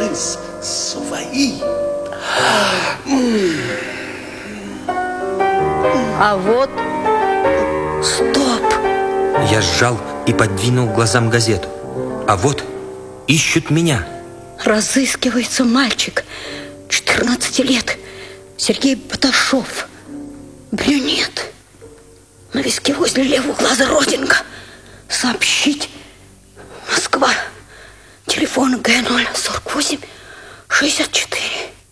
наши свои. А вот... Стоп! Я сжал и подвинул глазам газету. А вот ищут меня. Разыскивается мальчик 14 лет. Сергей Баташов. Брюнет. На виске возле левого глаза родинка. Сообщить. Москва. Телефон Г048 64.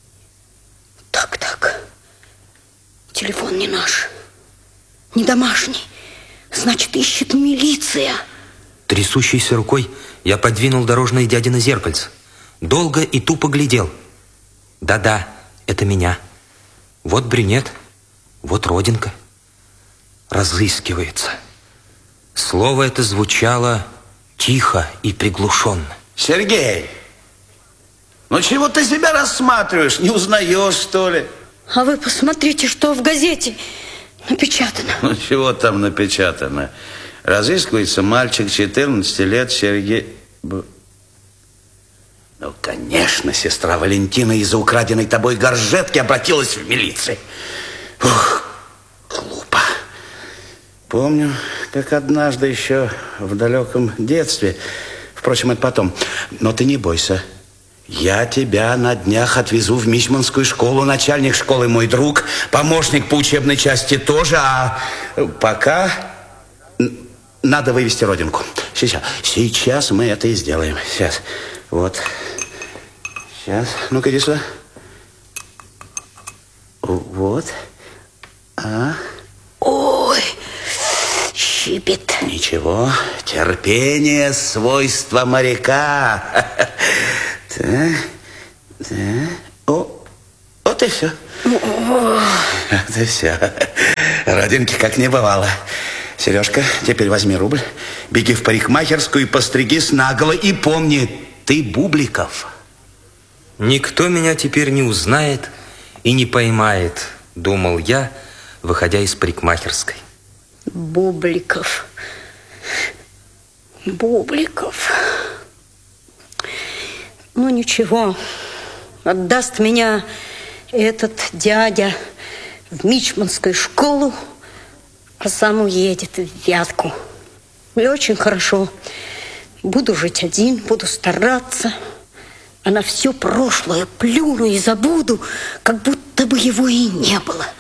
Так. Телефон не наш. Не домашний. Значит, ищет милиция. Трясущейся рукой я подвинул дорожное дядино зеркальце. Долго и тупо глядел. Да, это меня. Вот брюнет, вот родинка. Разыскивается. Слово это звучало тихо и приглушенно. Сергей, ну чего ты себя рассматриваешь? Не узнаешь, что ли? А вы посмотрите, что в газете напечатано. Ну чего там напечатано? Разыскивается мальчик 14 лет Сергей... Ну, конечно, сестра Валентина из-за украденной тобой горжетки обратилась в милицию. Ух, глупо. Помню, как однажды еще в далеком детстве... Впрочем, это потом. Но ты не бойся. Я тебя на днях отвезу в Мичманскую школу. Начальник школы мой друг, помощник по учебной части тоже. А пока надо вывести родинку. Сейчас мы это и сделаем. Сейчас. Вот. Сейчас. Ну-ка, иди сюда. Вот. Ой, щипет. Ничего. Терпение, свойство моряка. Так. Вот и все. Вот и все. Родинки как не бывало. Сережка, теперь возьми рубль, беги в парикмахерскую и постригись наголо. И помни, ты Бубликов. Никто меня теперь не узнает и не поймает, думал я, выходя из парикмахерской. Бубликов. Ну ничего, отдаст меня этот дядя в Мичманскую школу, а сам уедет в Вятку. И очень хорошо. Буду жить один, буду стараться, а на все прошлое плюну и забуду, как будто бы его и не было.